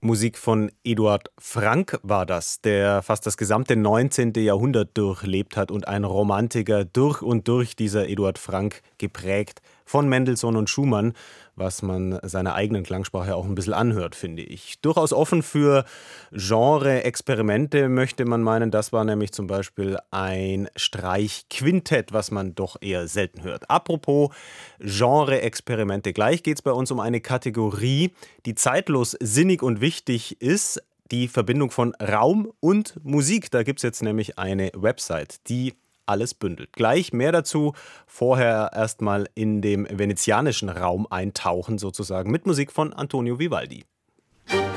Musik von Eduard Frank war das, der fast das gesamte 19. Jahrhundert durchlebt hat und ein Romantiker durch und durch, dieser Eduard Frank, geprägt von Mendelssohn und Schumann, was man seiner eigenen Klangsprache auch ein bisschen anhört, finde ich. Durchaus offen für Genre-Experimente, möchte man meinen. Das war nämlich zum Beispiel ein Streichquintett, was man doch eher selten hört. Apropos Genre-Experimente, gleich geht es bei uns um eine Kategorie, die zeitlos sinnig und wichtig ist, die Verbindung von Raum und Musik. Da gibt es jetzt nämlich eine Website, die alles bündelt. Gleich mehr dazu, vorher erstmal in dem venezianischen Raum eintauchen sozusagen mit Musik von Antonio Vivaldi.